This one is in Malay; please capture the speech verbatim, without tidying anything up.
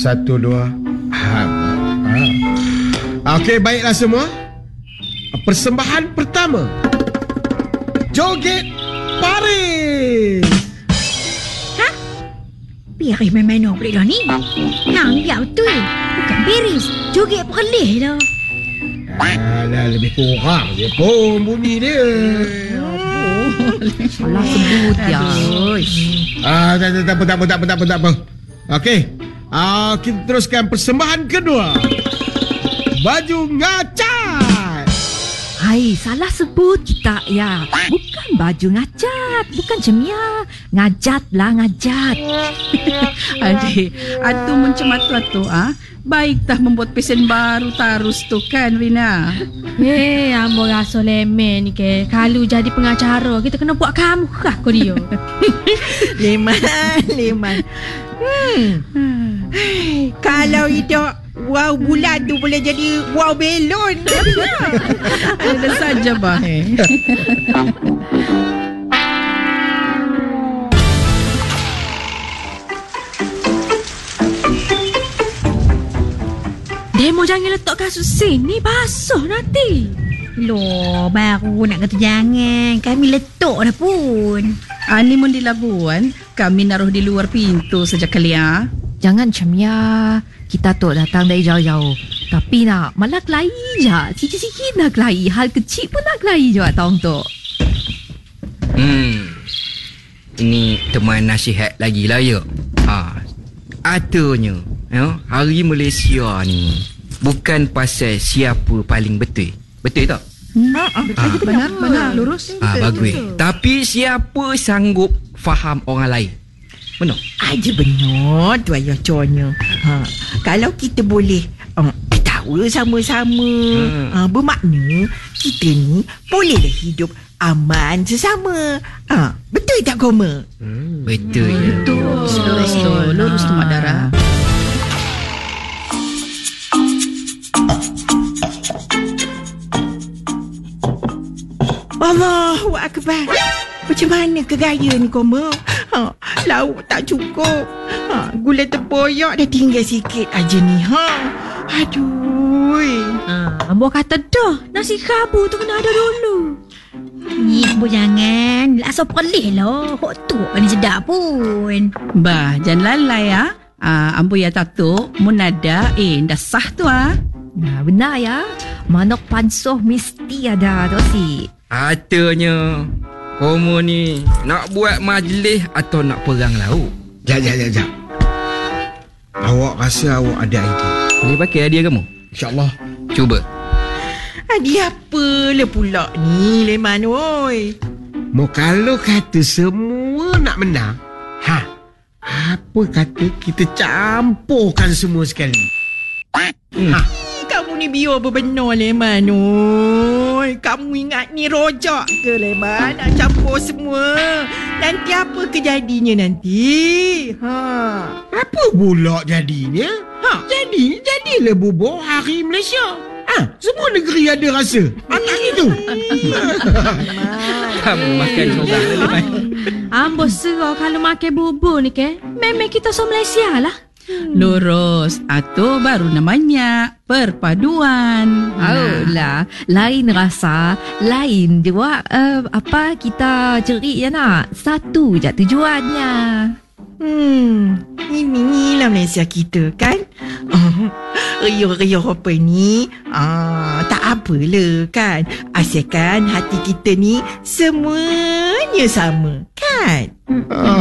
Satu, dua. Ha. Ha. Okey, baiklah semua. Persembahan pertama, joget Paris. Ha? Paris main mana pula dah ni? Nang, ya betul. Bukan Paris, joget perleh dah. Alah, lebih kurang je pun bunyi dia. Oh, salah sebut ya. Ah, tak, tak, tak apa, tak apa, tak apa, tak apa, tak apa. Okey. Ah, kita teruskan persembahan kedua. Baju ngacat. Hai, salah sebut kita ya. Bukan baju ngacat, bukan cemia. Ngajat lah, ngajat. Adik, atu macam atu-atu ah. Baik dah membuat pesen baru tarus tu kan, Rina. Eh, ambo rasa lemen ni ke. Kalau jadi pengacara, kita kena buat kamu kah kau dia. Leman, leman. Hmm. Kalau tidak wow bulan tu boleh jadi wow belon. Ada saja bah. Demo jangan letak kasut sini, basuh nanti. Loh, baru nak kata jangan. Kami letak dah pun. Ani mun di Labuan, kami naruh di luar pintu saja kalian. Jangan cemia. Kita tu datang dari jauh-jauh. Tapi nak malah kelahi je. Sikit-sikit nak kelahi. Hal kecil pun nak kelahi je tau tu. Hmm. Ini teman nasihat lagi lah ya. Ha. Atunya, ya, hari Malaysia ni bukan pasal siapa paling betul. Betul tak? Hmm. Ah, ah, betul, ah, benar, benar, lurus. Ah, bagus. Tapi siapa sanggup faham orang lain? Benar? Aja benar tu ayah contohnya. Ha, kalau kita boleh um, ketawa sama-sama, hmm. ha, bermakna kita ni bolehlah hidup aman sesama. Ha, betul tak Koma? Hmm. Betul. Hmm. Betul. Betul. Lurus tu Mak Dara. Allahu Akbar. Macam mana ke gaya ni Koma? Ha, lauk tak cukup. Ha, gula terboyak dah tinggal sikit aja ni. Ha. Aduh. Ha, ambo kata dah, nasi kabu tu kena ada dulu. Ni ambo jangan. Asal perlih lah. Hok tu ni sedap pun. Bah, jangan lalai ya. Ah, ambo ya tato munada eh dah sah tu ah. Nah, benar ya. Manok pansuh mesti ada tu si. Katanya Komo ni nak buat majlis atau nak perang laut? Jap, jap, jap, jap. Awak rasa awak ada idea? Boleh pakai hadiah kamu? InsyaAllah. Cuba. Hadiah apalah pula ni Leman oi. Mau kalau kata semua nak menang, ha, apa kata kita campurkan semua sekali? Hmm. Ha. Kamu ni biar berbenar Leman oi. Kamu ingat ni rojak ke Leman? Nak campur semua. Nanti apa kejadinya nanti? Ha. Apa pula jadinya? Ha, jadi jadilah bubur Hari Malaysia. Ha, semua negeri ada rasa. Atas itu. Kamu makan seorang Leman. Ambo serah kalau makan bubur ni ke. Memang kita so Malaysia lah. Hmm. Lurus. Atau baru namanya perpaduan. Oh lah, lain rasa, lain juga uh, apa kita cerik ya nak. Satu je tujuannya. Hmm, inilah Malaysia kita kan. Oh, riuh-riuh apa ni? Ah, tak apalah kan. Asalkan hati kita ni semuanya sama kan. Ah,